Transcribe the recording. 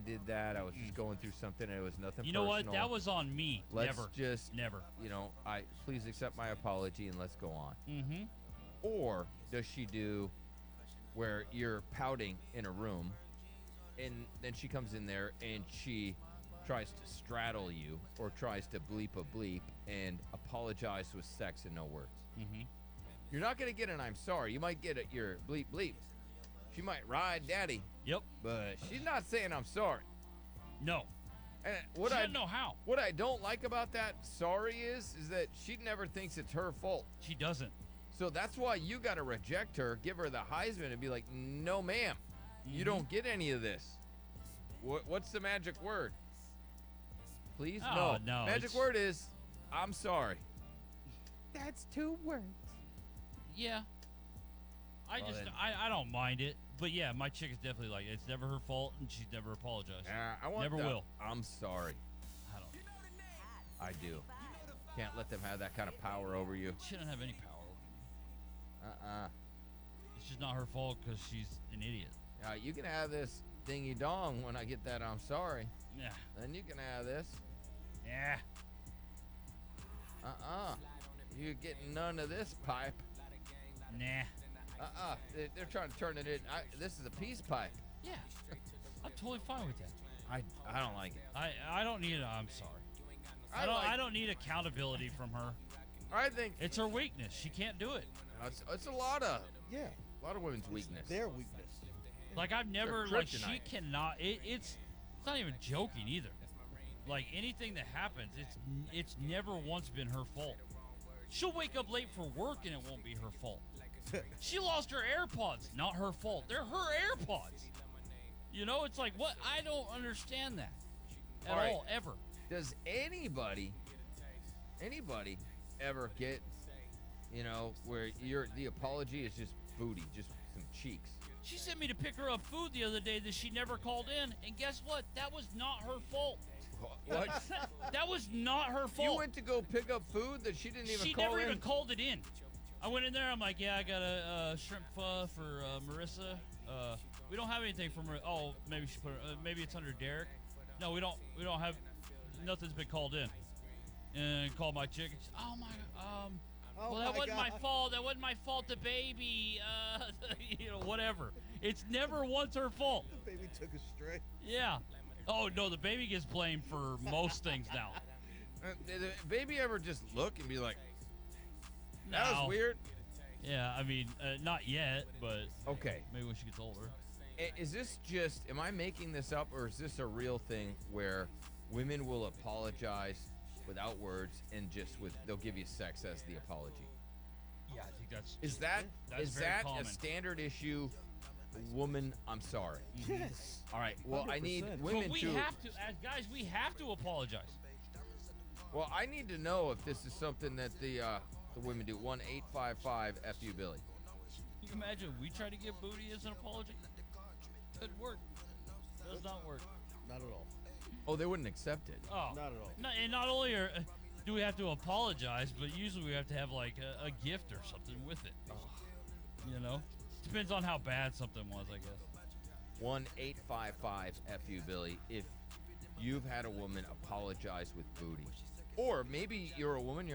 did that. I was just going through something, and it was nothing. You know what? personal. That was on me. Let's Never. just Never. please accept my apology and let's go on. Mm-hmm. Or does she do where you're pouting in a room, and then she comes in there and she tries to straddle you or tries to bleep a bleep and apologize with sex and no words? Mm-hmm. You're not going to get an I'm sorry. You might get your bleep bleep. She might ride daddy, Yep. but she's not saying I'm sorry. No. And She doesn't know how. what I don't like about that sorry is that she never thinks it's her fault. She doesn't. So that's why you got to reject her, give her the Heisman, and be like, no, ma'am, you don't get any of this. What's the magic word? Please? Oh, no. no, Magic it's- word is, I'm sorry. That's 2 words. Yeah. Well, then. I don't mind it. But yeah, my chick is definitely like, it's never her fault and she's never apologized. I want Never the, will. I'm sorry. I don't. I do. Can't let them have that kind of power over you. She doesn't have any power over me. It's just not her fault because she's an idiot. You can have this dingy dong when I get that I'm sorry. Yeah. Then you can have this. Yeah. You're getting none of this pipe. Nah. They're trying to turn it in. This is a peace pipe. Yeah. I'm totally fine with that. I don't like it. I don't need I'm sorry. I I don't need accountability from her. I think It's her weakness. She can't do it. it's a lot of Yeah. women's weakness. Their weakness. Like I've never They're like she kryptonite. cannot. It's not even joking either. Like anything that happens, it's never once been her fault. She'll wake up late for work and it won't be her fault. She lost her AirPods, not her fault. They're her AirPods. You know, it's like what? I don't understand that at All right. all, ever. Does anybody ever get, where the apology is just booty, just some cheeks? She sent me to pick her up food the other day that she never called in, and guess what? That was not her fault. What? That was not her fault. You went to go pick up food that she didn't even She call never in? even called it in. I went in there. I'm like, yeah, I got a shrimp pho for Marissa. We don't have anything for Marissa. Oh, maybe she put. Maybe it's under Derek. No, we don't. We don't have. Nothing's been called in. And called my chick. And she, oh my. Oh well, that my wasn't my God. fault. That wasn't my fault. The baby. Whatever. It's never once her fault. The baby took us straight. Yeah. Oh no, the baby gets blamed for most things now. Did the baby ever just look and be like, that No. was weird? Yeah, I mean, not yet, but Okay. maybe when she gets older. Is this just, am I making this up, or is this a real thing where women will apologize without words and they'll give you sex as the apology? Yeah, I think that's. Is that That's is very that common. a standard issue? Woman, I'm sorry. Yes. All right. Well, I need 100%. women But we to. have to, as guys, we have to apologize. Well, I need to know if this is something that the women do. 1-855-FU Billy. Can you imagine we try to give booty as an apology? Doesn't work. Does not work. Not at all. Oh, they wouldn't accept it. Oh, Not at all. No, and not only do we have to apologize, but usually we have to have like a gift or something with it. You know, depends on how bad something was, I guess. 1-855-FU Billy. If you've had a woman apologize with booty, or maybe you're a woman.